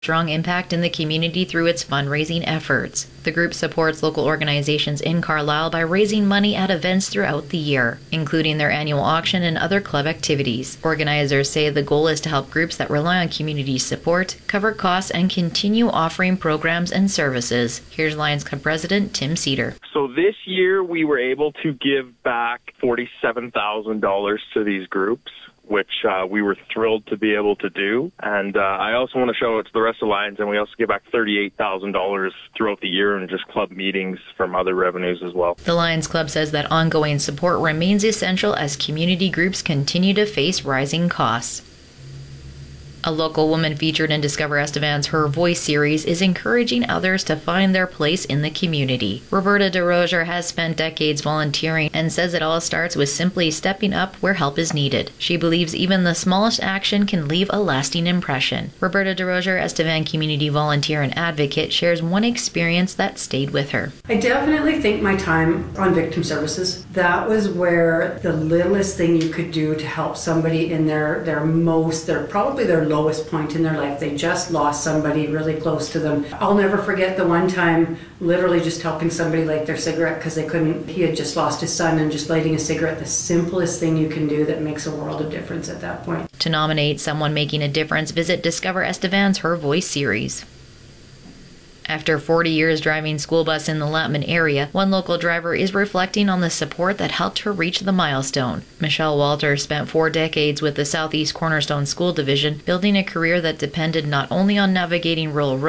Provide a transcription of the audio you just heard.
strong impact in the community through its fundraising efforts. The group supports local organizations in Carlisle by raising money at events throughout the year, including their annual auction and other club activities. Organizers say the goal is to help groups that rely on community support cover costs and continue offering programs and services. Here's Lions Club President Tim Cedar. So this year we were able to give back $47,000 to these groups, which we were thrilled to be able to do. And I also want to show it to the rest of the Lions, and we also give back $38,000 throughout the year in just club meetings from other revenues as well. The Lions Club says that ongoing support remains essential as community groups continue to face rising costs. A local woman featured in Discover Estevan's Her Voice series is encouraging others to find their place in the community. Roberta DeRozier has spent decades volunteering and says it all starts with simply stepping up where help is needed. She believes even the smallest action can leave a lasting impression. Roberta DeRozier, Estevan community volunteer and advocate, shares one experience that stayed with her. I definitely think my time on victim services, that was where the littlest thing you could do to help somebody in their probably their lowest point in their life. They just lost somebody really close to them. I'll never forget the one time literally just helping somebody light their cigarette because he had just lost his son, and just lighting a cigarette, the simplest thing you can do that makes a world of difference at that point. To nominate someone making a difference, visit Discover Estevan's Her Voice series. After 40 years driving school bus in the Latman area, one local driver is reflecting on the support that helped her reach the milestone. Michelle Walter spent 4 decades with the Southeast Cornerstone School Division, building a career that depended not only on navigating rural roads,